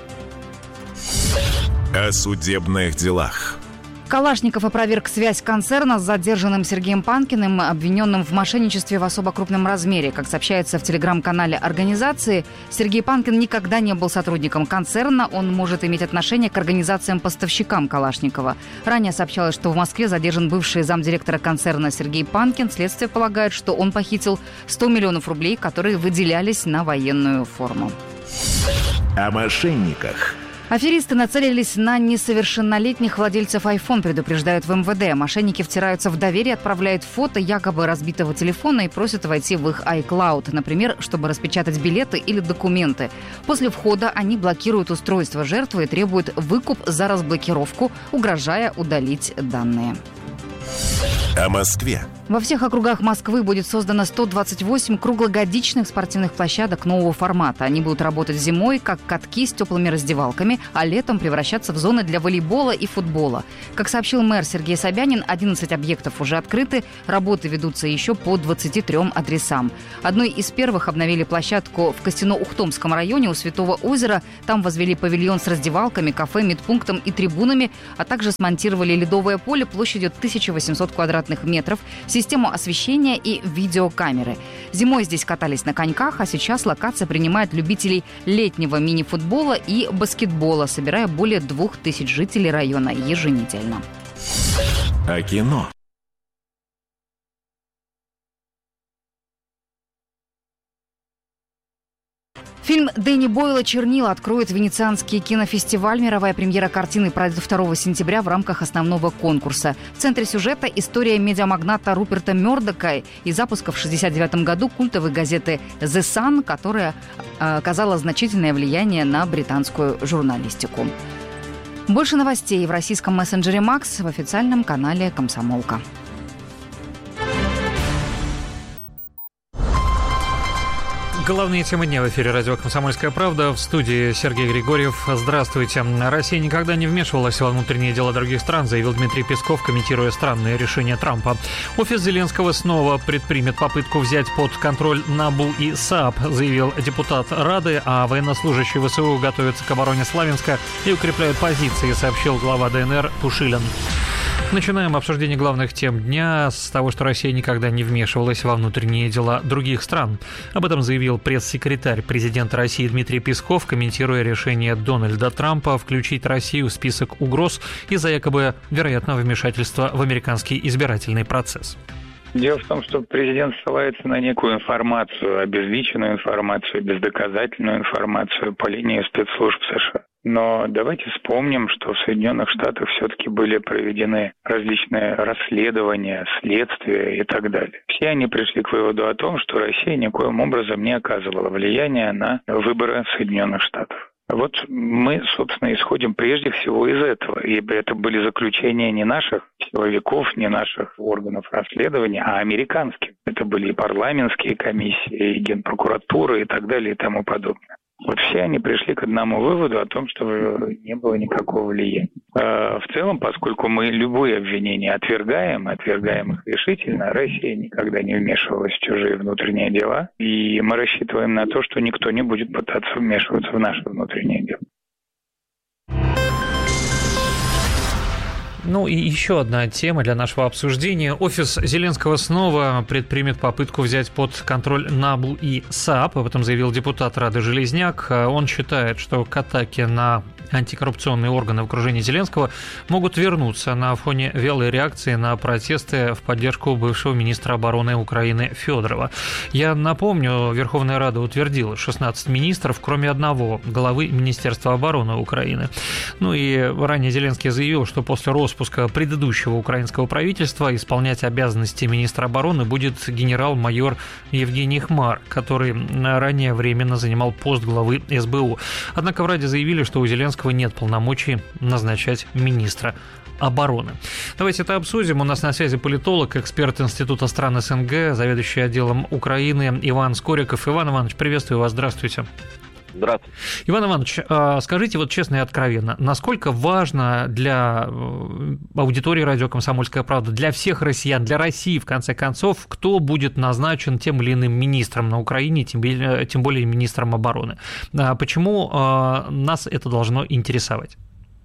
S2: О судебных делах.
S19: Калашников опроверг связь концерна с задержанным Сергеем Панкиным, обвиненным в мошенничестве в особо крупном размере. Как сообщается в телеграм-канале организации, Сергей Панкин никогда не был сотрудником концерна. Он может иметь отношение к организациям-поставщикам Калашникова. Ранее сообщалось, что в Москве задержан бывший замдиректора концерна Сергей Панкин. Следствие полагает, что он похитил 100 миллионов рублей, которые выделялись на военную форму.
S2: О мошенниках.
S19: Аферисты нацелились на несовершеннолетних владельцев iPhone, предупреждают в МВД. Мошенники втираются в доверие, отправляют фото якобы разбитого телефона и просят войти в их iCloud, например, чтобы распечатать билеты или документы. После входа они блокируют устройство жертвы и требуют выкуп за разблокировку, угрожая удалить данные.
S2: О Москве.
S19: Во всех округах Москвы будет создано 128 круглогодичных спортивных площадок нового формата. Они будут работать зимой, как катки с теплыми раздевалками, а летом превращаться в зоны для волейбола и футбола. Как сообщил мэр Сергей Собянин, 11 объектов уже открыты. Работы ведутся еще по 23 адресам. Одной из первых обновили площадку в Костяно-Ухтомском районе у Святого озера. Там возвели павильон с раздевалками, кафе, медпунктом и трибунами, а также смонтировали ледовое поле площадью 1800 квадратных метров, систему освещения и видеокамеры. Зимой здесь катались на коньках, а сейчас локация принимает любителей летнего мини-футбола и баскетбола, собирая более 2000 жителей района еженедельно.
S2: О кино.
S19: Фильм Дэнни Бойла «Чернила» откроет Венецианский кинофестиваль. Мировая премьера картины пройдет 2 сентября в рамках основного конкурса. В центре сюжета история медиамагната Руперта Мёрдока и запуска в 1969 году культовой газеты «The Sun», которая оказала значительное влияние на британскую журналистику. Больше новостей в российском мессенджере «Макс» в официальном канале «Комсомолка».
S11: Главные темы дня в эфире радио «Комсомольская правда». В студии Сергей Григорьев. Здравствуйте. Россия никогда не вмешивалась во внутренние дела других стран, заявил Дмитрий Песков, комментируя странные решения Трампа. Офис Зеленского снова предпримет попытку взять под контроль НАБУ и САП, заявил депутат Рады, а военнослужащие ВСУ готовятся к обороне Славянска и укрепляют позиции, сообщил глава ДНР Пушилин. Начинаем обсуждение главных тем дня с того, что Россия никогда не вмешивалась во внутренние дела других стран. Об этом заявил пресс-секретарь президента России Дмитрий Песков, комментируя решение Дональда Трампа включить Россию в список угроз из-за якобы вероятного вмешательства в американский избирательный процесс.
S20: Дело в том, что президент ссылается на некую информацию, обезличенную информацию, бездоказательную информацию по линии спецслужб США. Но давайте вспомним, что в Соединенных Штатах все-таки были проведены различные расследования, следствия и так далее. Все они пришли к выводу о том, что Россия никоим образом не оказывала влияния на выборы Соединенных Штатов. Вот мы, собственно, исходим прежде всего из этого. И это были заключения не наших силовиков, не наших органов расследования, а американских. Это были и парламентские комиссии, и Генпрокуратура и так далее и тому подобное. Вот все они пришли к одному выводу о том, что не было никакого влияния. В целом, поскольку мы любые обвинения отвергаем их решительно, Россия никогда не вмешивалась в чужие внутренние дела, и мы рассчитываем на то, что никто не будет пытаться вмешиваться в наши внутренние дела.
S11: Ну и еще одна тема для нашего обсуждения. Офис Зеленского снова предпримет попытку взять под контроль НАБУ и САП. Об этом заявил депутат Рады Железняк. Он считает, что к атаке на антикоррупционные органы в окружении Зеленского могут вернуться на фоне вялой реакции на протесты в поддержку бывшего министра обороны Украины Федорова. Я напомню, Верховная Рада утвердила 16 министров, кроме одного, главы Министерства обороны Украины. Ну и ранее Зеленский заявил, что после распуска предыдущего украинского правительства исполнять обязанности министра обороны будет генерал-майор Евгений Хмар, который ранее временно занимал пост главы СБУ. Однако в Раде заявили, что у Зеленского нет полномочий назначать министра обороны. Давайте это обсудим. У нас на связи политолог, эксперт Института стран СНГ, заведующий отделом Украины Иван Скориков. Иван Иванович, приветствую вас. Здравствуйте.
S21: Здравствуйте.
S11: Иван Иванович, скажите вот честно и откровенно, насколько важно для аудитории радио «Комсомольская правда», для всех россиян, для России, в конце концов, кто будет назначен тем или иным министром на Украине, тем более министром обороны? Почему нас это должно интересовать?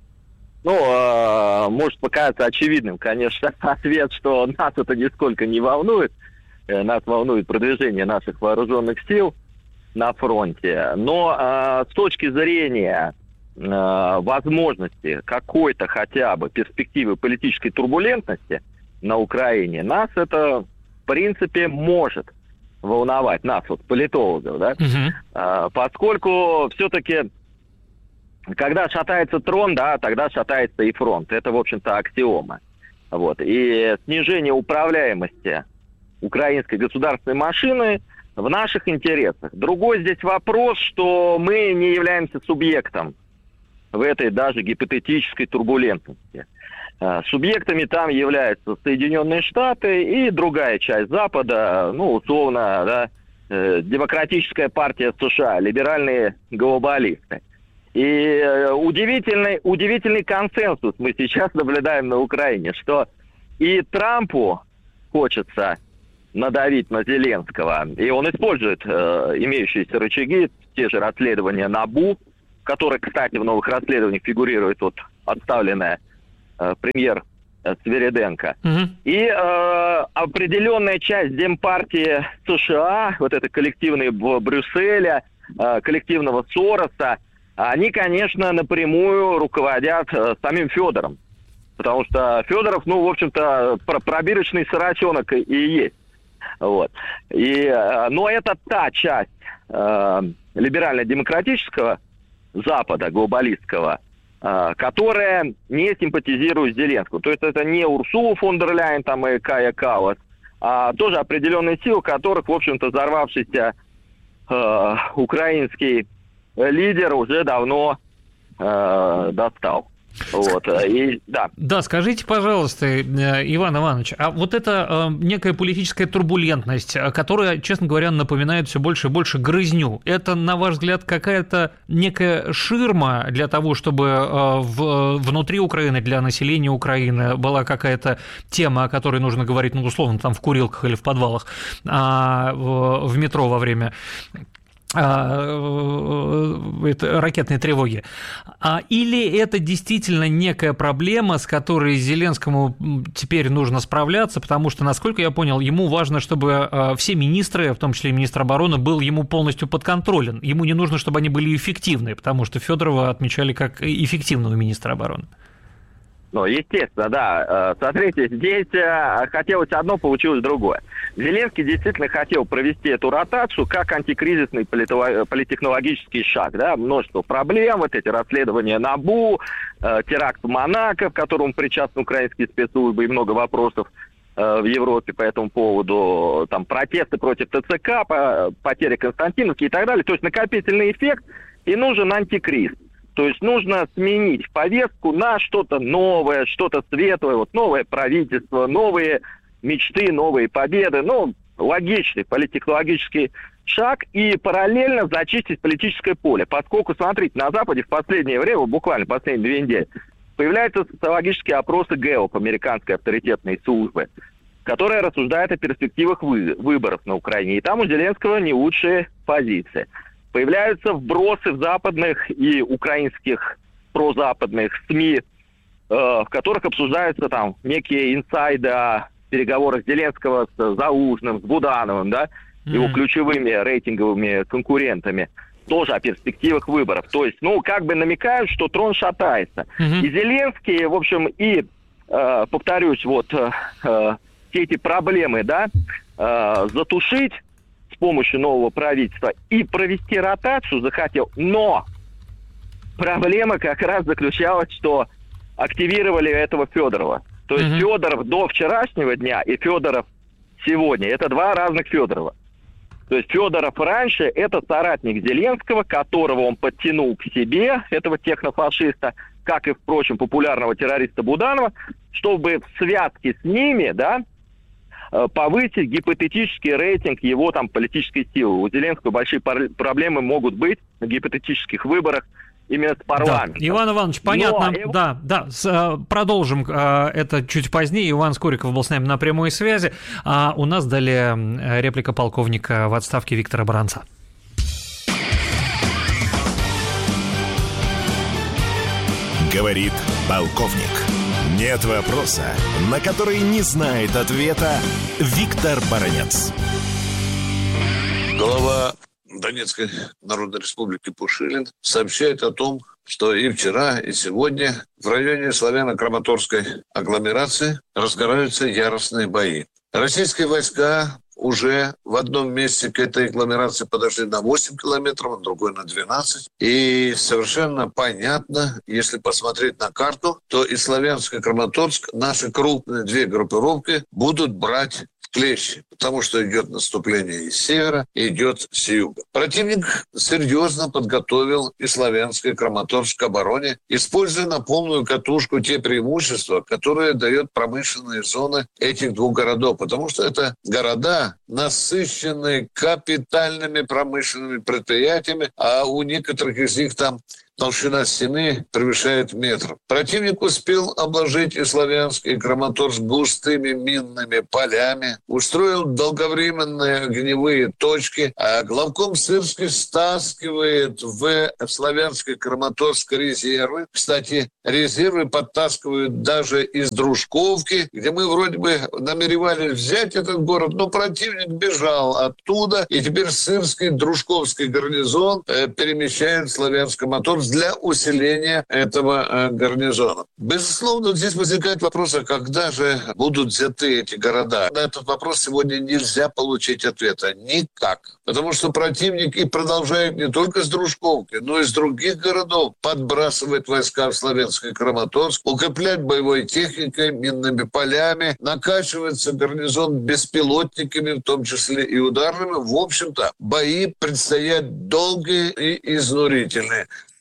S21: Ну, может показаться очевидным, конечно, ответ, что нас это нисколько не волнует. Нас волнует продвижение наших вооруженных сил на фронте. Но с точки зрения возможности какой-то хотя бы перспективы политической турбулентности на Украине, нас это, в принципе, может волновать, нас, вот, политологов, да? Поскольку все-таки, когда шатается трон, да, тогда шатается и фронт. Это, в общем-то, аксиома. Вот. И снижение управляемости украинской государственной машины в наших интересах. Другой здесь вопрос, что мы не являемся субъектом в этой даже гипотетической турбулентности. Субъектами там являются Соединенные Штаты и другая часть Запада, ну, условно, да, Демократическая партия США, либеральные глобалисты. И удивительный консенсус мы сейчас наблюдаем на Украине, что и Трампу хочется надавить на Зеленского, и он использует имеющиеся рычаги, те же расследования НАБУ, которые, кстати, в новых расследованиях фигурирует вот отставленная премьер Свириденко. И определенная часть Демпартии США, вот это коллективные Брюсселя, коллективного Сороса, они, конечно, напрямую руководят самим Федором. Потому что Федоров, ну, в общем-то, пробирочный сорочонок и есть. Вот. Но это та часть либерально-демократического Запада, глобалистского, которая не симпатизирует Зеленскому. То есть это не Урсула фон дер Ляйен там, и Кая Каллас, а тоже определенные силы, которых, в общем-то, взорвавшийся украинский лидер уже давно достал. Вот, и, да.
S11: Да, скажите, пожалуйста, Иван Иванович, а вот эта некая политическая турбулентность, которая, честно говоря, напоминает все больше и больше грызню, это, на ваш взгляд, какая-то некая ширма для того, чтобы внутри Украины, для населения Украины была какая-то тема, о которой нужно говорить, ну, условно, там в курилках или в подвалах, в метро во время ракетной тревоги. Или это действительно некая проблема, с которой Зеленскому теперь нужно справляться, потому что, насколько я понял, ему важно, чтобы все министры, в том числе и министр обороны, был ему полностью подконтролен. Ему не нужно, чтобы они были эффективны, потому что Федорова отмечали как эффективного министра обороны.
S21: Ну, естественно, да. Смотрите, здесь хотелось одно, получилось другое. Зеленский действительно хотел провести эту ротацию как антикризисный политтехнологический шаг. Да? Множество проблем, вот эти расследования НАБУ, теракт в Монако, в котором причастны украинские спецслужбы, и много вопросов в Европе по этому поводу, там протесты против ТЦК, потери Константиновки и так далее. То есть накопительный эффект, и нужен антикриз. То есть нужно сменить повестку на что-то новое, что-то светлое, вот новое правительство, новые мечты, новые победы. Ну, логичный политтехнологический шаг и параллельно зачистить политическое поле. Поскольку, смотрите, на Западе в последнее время, буквально последние 2 недели, появляются социологические опросы ГЭОП, американской авторитетной службы, которая рассуждает о перспективах выборов на Украине. И там у Зеленского не лучшие позиции. Появляются вбросы в западных и украинских прозападных СМИ, в которых обсуждаются там некие инсайды о переговорах Зеленского с Залужным, с Будановым, да, его ключевыми рейтинговыми конкурентами, тоже о перспективах выборов. То есть, ну, как бы намекают, что трон шатается. И Зеленский, в общем, и, повторюсь, вот все эти проблемы, да, затушить с помощью нового правительства и провести ротацию захотел. Но проблема как раз заключалась, что активировали этого Федорова. То есть Федоров до вчерашнего дня и Федоров сегодня. Это 2 разных Федорова. То есть Федоров раньше – это соратник Зеленского, которого он подтянул к себе, этого технофашиста, как и, впрочем, популярного террориста Буданова, чтобы в связке с ними, да, повысить гипотетический рейтинг его там политической силы. У Зеленского большие проблемы могут быть на гипотетических выборах именно с парламентом.
S11: Да. Иван Иванович, понятно. Продолжим это чуть позднее. Иван Скориков был с нами на прямой связи. А у нас далее реплика полковника в отставке Виктора Баранца.
S2: Говорит полковник. Нет вопроса, на который не знает ответа Виктор Баранец.
S1: Глава Донецкой Народной Республики Пушилин сообщает о том, что и вчера, и сегодня в районе Славяно-Краматорской агломерации разгораются яростные бои. Российские войска уже в одном месте к этой агломерации подошли на 8 километров, а другой на 12. И совершенно понятно, если посмотреть на карту, то и Славянск, и Краматорск, наши крупные 2 группировки будут брать в клещи, потому что идет наступление из севера и идет с юга. Противник серьезно подготовил и Славянск, и Краматорск к обороне, используя на полную катушку те преимущества, которые дает промышленные зоны этих 2 городов, потому что это города, насыщенные капитальными промышленными предприятиями, а у некоторых из них там толщина стены превышает метр. Противник успел обложить и Славянск, и Краматорск густыми минными полями, устроил долговременные огневые точки, а главком Сырский стаскивает в Славянск и Краматорск резервы. Кстати, резервы подтаскивают даже из Дружковки, где мы вроде бы намеревались взять этот город, но противник бежал оттуда, и теперь Сырский, Дружковский гарнизон перемещает Славянск-Краматорск для усиления этого гарнизона. Безусловно, здесь возникает вопрос, а когда же будут взяты эти города? На этот вопрос сегодня нельзя получить ответа. Никак. Потому что противник и продолжает не только с Дружковки, но и с других городов подбрасывать войска в Славянск и Краматорск, укреплять боевой техникой, минными полями, накачивается гарнизон беспилотниками, в том числе и ударными. В общем-то, бои предстоят долгие и изнурительные.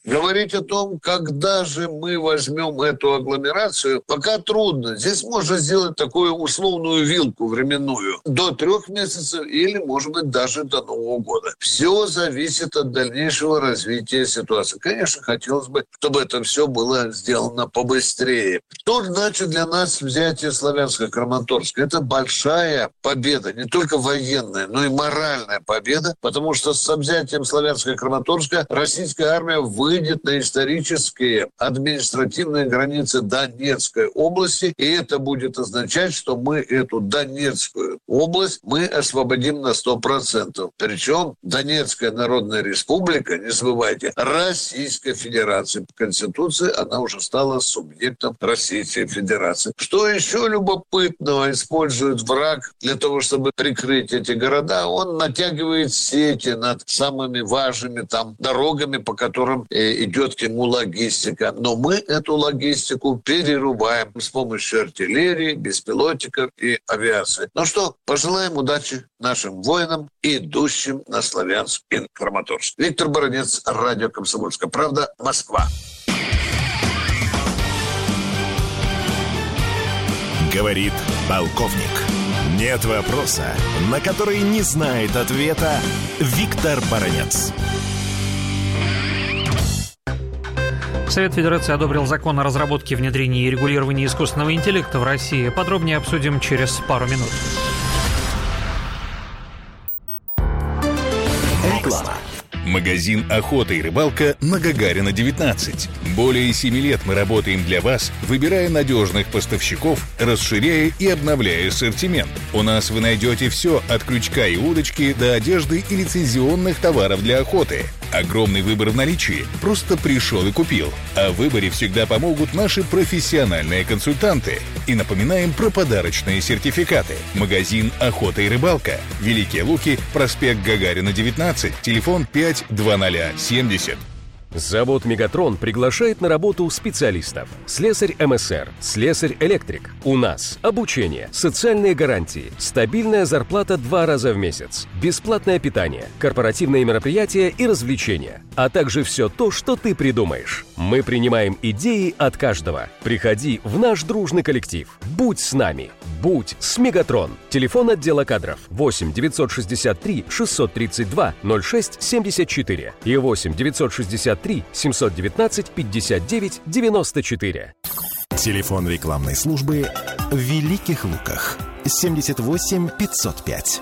S1: Говорить о том, когда же мы возьмем эту агломерацию, пока трудно. Здесь можно сделать такую условную вилку временную до 3 месяцев или, может быть, даже до Нового года. Все зависит от дальнейшего развития ситуации. Конечно, хотелось бы, чтобы это все было сделано побыстрее. Что значит для нас взятие Славянска-Краматорска? Это большая победа, не только военная, но и моральная победа, потому что с взятием Славянска-Краматорска российская армия выйдет на исторические административные границы Донецкой области, и это будет означать, что мы эту Донецкую область мы освободим на 100%. Причем Донецкая Народная Республика, не забывайте, Российская Федерация. По Конституции она уже стала субъектом Российской Федерации. Что еще любопытного использует враг для того, чтобы прикрыть эти города? Он натягивает сети над самыми важными там дорогами, по которым идет к нему логистика. Но мы эту логистику перерубаем с помощью артиллерии, беспилотников и авиации. Ну что, пожелаем удачи нашим воинам, идущим на Славянск и Краматорск. Виктор Баранец, радио «Комсомольская правда», Москва.
S2: Говорит полковник. Нет вопроса, на который не знает ответа Виктор Баранец.
S11: Совет Федерации одобрил закон о разработке, внедрении и регулировании искусственного интеллекта в России. Подробнее обсудим через пару минут.
S2: Реклама.
S10: Магазин «Охота и рыбалка» на Гагарина, 19. Более 7 лет мы работаем для вас, выбирая надежных поставщиков, расширяя и обновляя ассортимент. У нас вы найдете все от крючка и удочки до одежды и лицензионных товаров для охоты. Огромный выбор в наличии. Просто пришел и купил. О выборе всегда помогут наши профессиональные консультанты. И напоминаем про подарочные сертификаты. Магазин «Охота и рыбалка». Великие Луки, проспект Гагарина, 19. Телефон 52070.
S8: Завод «Мегатрон» приглашает на работу специалистов. Слесарь МСР, слесарь-электрик. У нас обучение, социальные гарантии, стабильная зарплата 2 раза в месяц, бесплатное питание, корпоративные мероприятия и развлечения, а также все то, что ты придумаешь. Мы принимаем идеи от каждого. Приходи в наш дружный коллектив. Будь с нами. Будь с «Мегатрон». Телефон отдела кадров 8 963 632 06 74 и 8 963 719 59 94.
S2: Телефон рекламной службы в Великих Луках 78 505.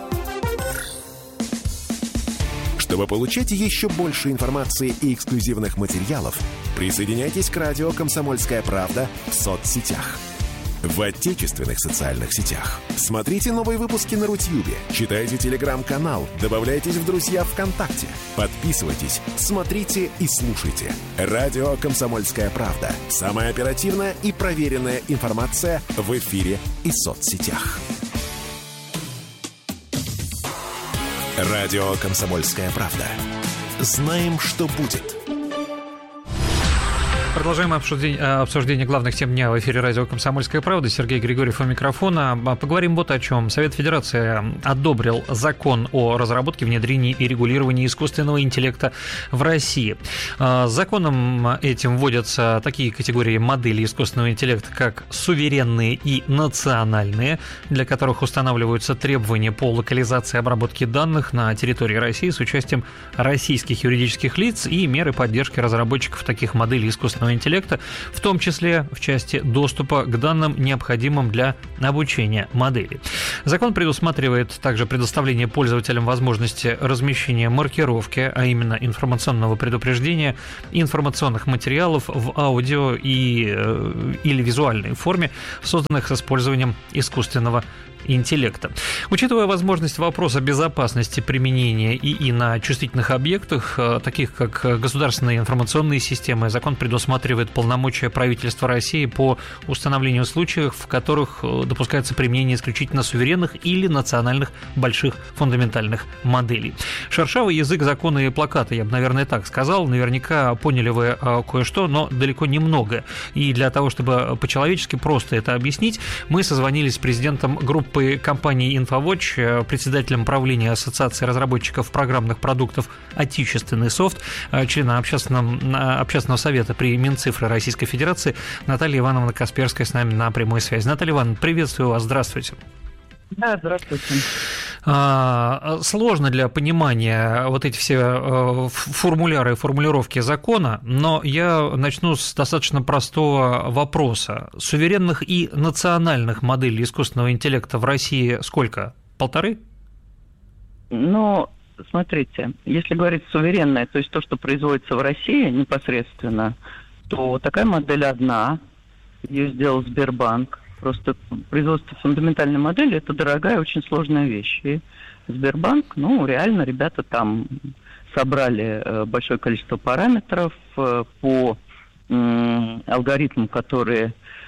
S2: Чтобы получать еще больше информации и эксклюзивных материалов, присоединяйтесь к радио «Комсомольская правда» в соцсетях. В отечественных социальных сетях. Смотрите новые выпуски на Рутьюбе, читайте телеграм-канал, добавляйтесь в друзья ВКонтакте, подписывайтесь, смотрите и слушайте. Радио «Комсомольская правда». Самая оперативная и проверенная информация в эфире и соцсетях. Радио «Комсомольская правда». Знаем, что будет.
S11: Продолжаем обсуждение главных тем дня в эфире радио «Комсомольская правда». Сергей Григорьев у микрофона. Поговорим вот о чем. Совет Федерации одобрил закон о разработке, внедрении и регулировании искусственного интеллекта в России. Законом этим вводятся такие категории моделей искусственного интеллекта, как суверенные и национальные, для которых устанавливаются требования по локализации и обработке данных на территории России с участием российских юридических лиц и меры поддержки разработчиков таких моделей искусственного интеллекта, в том числе в части доступа к данным, необходимым для обучения модели. Закон предусматривает также предоставление пользователям возможности размещения маркировки, а именно информационного предупреждения, информационных материалов в аудио или визуальной форме, созданных с использованием искусственного интеллекта. Учитывая возможность вопроса безопасности применения ИИ на чувствительных объектах, таких как государственные информационные системы, закон предусматривает предусматривает полномочия правительства России по установлению случаев, в которых допускается применение исключительно суверенных или национальных больших фундаментальных моделей. Шершавый язык закона и плаката, я бы, наверное, так сказал. Наверняка поняли вы кое-что, но далеко не много. И для того, чтобы по-человечески просто это объяснить, мы созвонились с президентом группы компании «Инфовотч», председателем правления Ассоциации разработчиков программных продуктов «Отечественный софт», члена общественного совета при Минцифры Российской Федерации Наталья Ивановна Касперская с нами на прямой связи. Наталья Ивановна, приветствую вас, здравствуйте.
S4: Да, здравствуйте.
S11: Сложно для понимания вот эти все формуляры и формулировки закона, но я начну с достаточно простого вопроса. Суверенных и национальных моделей искусственного интеллекта в России сколько? 1,5?
S4: Ну, смотрите, если говорить суверенное, то есть то, что производится в России непосредственно, то такая модель одна, ее сделал Сбербанк. Просто производство фундаментальной модели – это дорогая, очень сложная вещь. И Сбербанк, реально ребята там собрали большое количество параметров по алгоритмам, которые,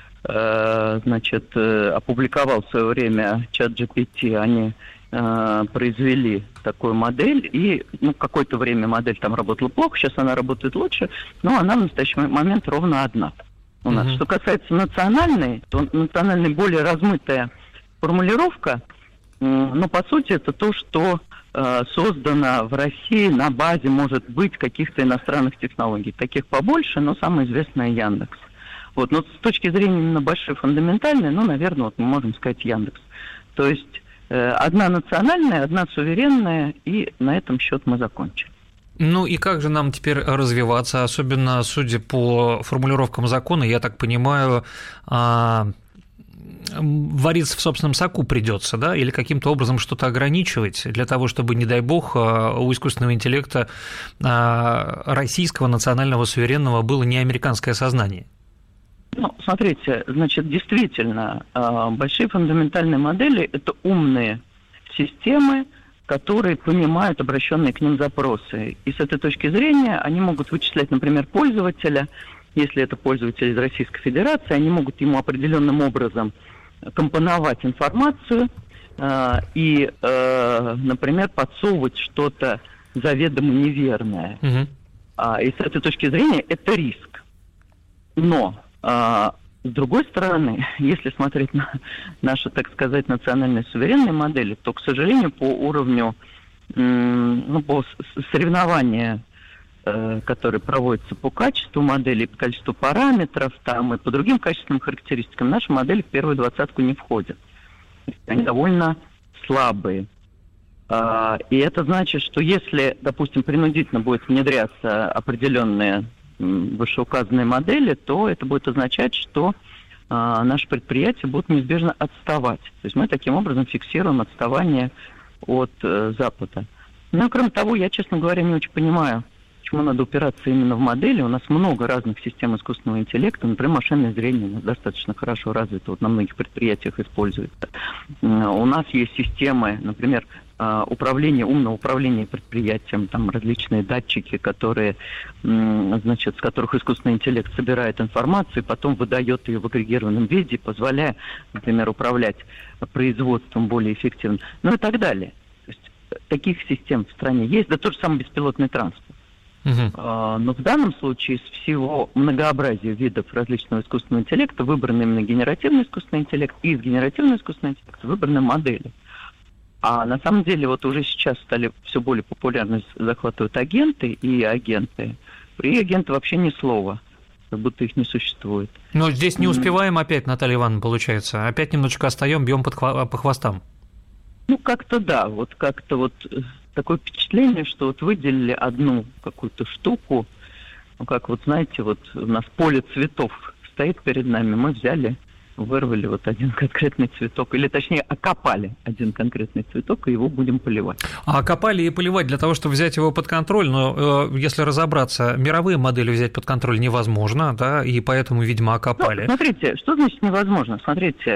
S4: опубликовал в свое время ChatGPT. Они произвели такую модель, и какое-то время модель там работала плохо, сейчас она работает лучше, но она в настоящий момент ровно одна у нас. Что касается национальной, то национальная более размытая формулировка, по сути, это то, что создано в России на базе, может быть, каких-то иностранных технологий. Таких побольше, но самая известная Яндекс. Но с точки зрения именно большой фундаментальной, наверное, мы можем сказать Яндекс. То есть одна национальная, одна суверенная, и на этом счет мы закончим.
S11: И как же нам теперь развиваться, особенно, судя по формулировкам закона, я так понимаю, вариться в собственном соку придется, да, или каким-то образом что-то ограничивать для того, чтобы, не дай бог, у искусственного интеллекта российского национального суверенного было не американское сознание?
S4: Смотрите, действительно, большие фундаментальные модели – это умные системы, которые понимают обращенные к ним запросы. И с этой точки зрения они могут вычислять, например, пользователя, если это пользователь из Российской Федерации, они могут ему определенным образом компоновать информацию и, например, подсовывать что-то заведомо неверное. И с этой точки зрения это риск. Но с другой стороны, если смотреть на наши, так сказать, национальные суверенные модели, то, к сожалению, по уровню, по соревнованию, которые проводятся по качеству моделей, по количеству параметров там, и по другим качественным характеристикам, наши модели в первую 20-ку не входят. Они довольно слабые. И это значит, что если, допустим, принудительно будет внедряться определенные вышеуказанные модели, то это будет означать, что наши предприятия будут неизбежно отставать. То есть мы таким образом фиксируем отставание от Запада. Кроме того, я, честно говоря, не очень понимаю, почему надо упираться именно в модели. У нас много разных систем искусственного интеллекта. Например, машинное зрение у нас достаточно хорошо развито, на многих предприятиях используется. У нас есть системы, например, умного управления предприятием, там различные датчики, которые, с которых искусственный интеллект собирает информацию и потом выдает ее в агрегированном виде, позволяя, например, управлять производством более эффективно, и так далее. То есть таких систем в стране есть, да тот же самый беспилотный транспорт. Но в данном случае из всего многообразия видов различного искусственного интеллекта выбран именно генеративный искусственный интеллект, и из генеративного искусственного интеллекта выбраны модели. А на самом деле уже сейчас стали все более популярность захватывают агенты и агенты. При агенты вообще ни слова, как будто их не существует.
S11: Но здесь не успеваем опять, Наталья Ивановна, получается. Опять немножечко отстаем, бьем по хвостам.
S4: Как-то да, такое впечатление, что выделили одну какую-то штуку, как у нас поле цветов стоит перед нами, мы взяли, вырвали один конкретный цветок, или точнее окопали один конкретный цветок, и его будем поливать.
S11: А окопали и поливать для того, чтобы взять его под контроль, но если разобраться, мировые модели взять под контроль невозможно, да, и поэтому, видимо, окопали.
S4: Смотрите, что значит невозможно? Смотрите,